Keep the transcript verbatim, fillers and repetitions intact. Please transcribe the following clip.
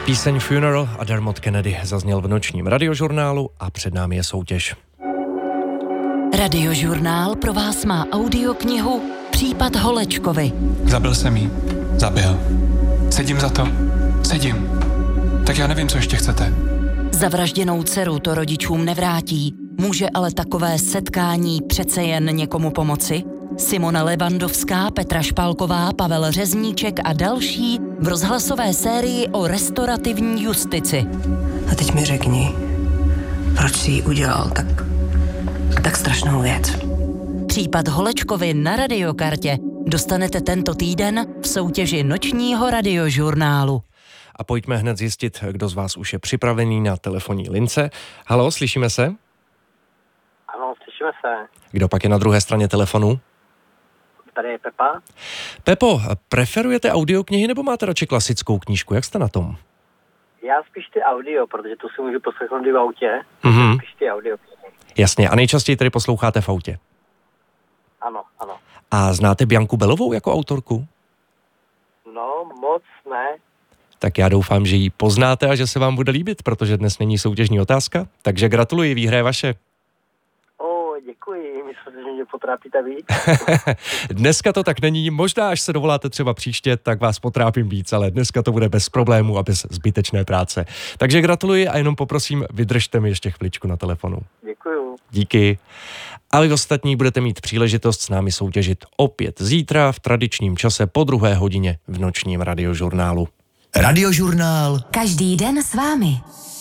Píseň Funeral a Dermot Kennedy zazněl v nočním radiožurnálu a před námi je soutěž. Radiožurnál pro vás má audioknihu Případ Holečkovi. Zabil jsem jí. Zabil. Sedím za to. Sedím. Tak já nevím, co ještě chcete. Zavražděnou dceru to rodičům nevrátí. Může ale takové setkání přece jen někomu pomoci? Simona Levandovská, Petra Špálková, Pavel Řezníček a další v rozhlasové sérii o restaurativní justici. A teď mi řekni, proč jsi jí udělal tak, tak strašnou věc. Případ Holečkovi na Radiokartě dostanete tento týden v soutěži nočního radiožurnálu. A pojďme hned zjistit, kdo z vás už je připravený na telefonní lince. Haló, slyšíme se? Ano, slyšíme se. Kdo pak je na druhé straně telefonu? Tady je Pepa. Pepo, preferujete audioknihy nebo máte radši klasickou knížku? Jak jste na tom? Já spíš ty audio, protože tu si můžu poslechnout i v autě. Mhm. Spíš ty audio. Jasně, a nejčastěji tedy posloucháte v autě. Ano, ano. A znáte Bianku Belovou jako autorku? No, moc ne. Tak já doufám, že ji poznáte a že se vám bude líbit, protože dnes není soutěžní otázka. Takže gratuluji, výhra je vaše. O, děkuji, myslím si, že mě potrápíte víc. Dneska to tak není, možná až se dovoláte třeba příště, tak vás potrápím víc, ale dneska to bude bez problémů a bez zbytečné práce. Takže gratuluji a jenom poprosím, vydržte mi ještě chviličku na telefonu. Děkuju. Díky. A vy ostatní budete mít příležitost s námi soutěžit opět zítra v tradičním čase po druhé hodině v nočním radiožurnálu. Radiožurnál. Každý den s vámi.